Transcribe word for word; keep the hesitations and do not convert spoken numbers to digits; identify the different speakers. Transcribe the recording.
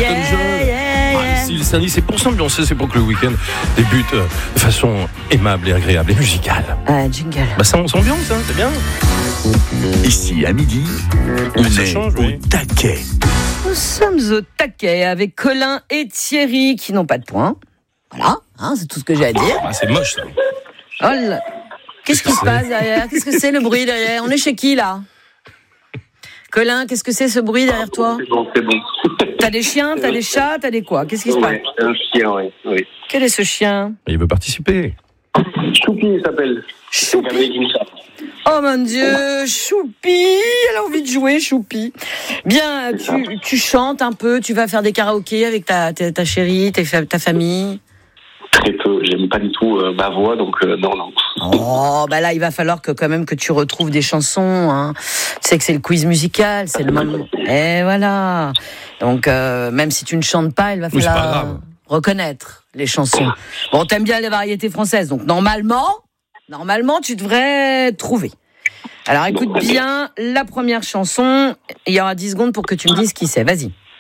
Speaker 1: Yeah, John. Yeah, yeah. Ah, c'est, c'est pour s'ambiancer, c'est pour que le week-end débute de façon aimable et agréable et musicale.
Speaker 2: Ah, jingle.
Speaker 1: Bah ça, on s'ambiance, hein, c'est bien.
Speaker 3: Ici, à midi, on
Speaker 1: ça
Speaker 3: est
Speaker 1: change,
Speaker 3: au
Speaker 1: oui.
Speaker 3: taquet.
Speaker 2: Nous sommes au taquet avec Colin et Thierry qui n'ont pas de points. Voilà, hein, c'est tout ce que j'ai à dire.
Speaker 1: Ah, c'est moche, ça.
Speaker 2: Oh là. Qu'est-ce, Qu'est-ce qui se passe derrière? Qu'est-ce que c'est le bruit derrière? On est chez qui là? Colin, qu'est-ce que c'est ce bruit derrière toi?
Speaker 4: C'est bon, c'est bon.
Speaker 2: T'as des chiens, t'as des chats, t'as des quoi? Qu'est-ce qui se passe?
Speaker 4: Ouais, un chien, oui. oui.
Speaker 2: Quel est ce chien?
Speaker 1: Il veut participer.
Speaker 4: Choupi, il s'appelle.
Speaker 2: Choupi. Oh mon Dieu, Choupi, elle a envie de jouer, Choupi. Bien, tu, tu chantes un peu, tu vas faire des karaokés avec ta, ta, ta chérie, ta, ta famille?
Speaker 4: Très peu, j'aime pas du tout euh, ma voix, donc euh, non, non.
Speaker 2: Oh, bah là, il va falloir que quand même que tu retrouves des chansons. Hein. Tu sais que c'est le quiz musical, c'est le moment. Et voilà. Donc, euh, même si tu ne chantes pas, il va
Speaker 1: oui,
Speaker 2: falloir reconnaître les chansons. Bon, t'aimes bien les variétés françaises, donc normalement, normalement, tu devrais trouver. Alors, écoute bien la première chanson. Il y aura dix secondes pour que tu me dises qui c'est. Vas-y.